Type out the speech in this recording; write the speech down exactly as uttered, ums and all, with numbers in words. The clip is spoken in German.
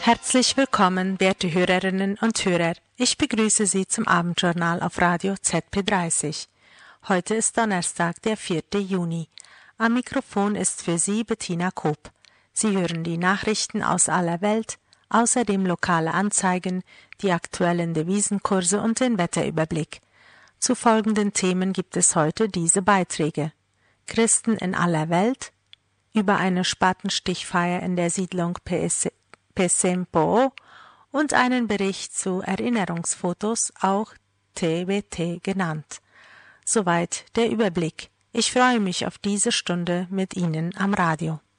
Herzlich willkommen, werte Hörerinnen und Hörer. Ich begrüße Sie zum Abendjournal auf Radio Z P dreißig. Heute ist Donnerstag, der vierte Juni. Am Mikrofon ist für Sie Bettina Koop. Sie hören die Nachrichten aus aller Welt, außerdem lokale Anzeigen, die aktuellen Devisenkurse und den Wetterüberblick. Zu folgenden Themen gibt es heute diese Beiträge: Christen in aller Welt, über eine Spatenstichfeier in der Siedlung Pesempo und einen Bericht zu Erinnerungsfotos, auch T W T genannt. Soweit der Überblick. Ich freue mich auf diese Stunde mit Ihnen am Radio.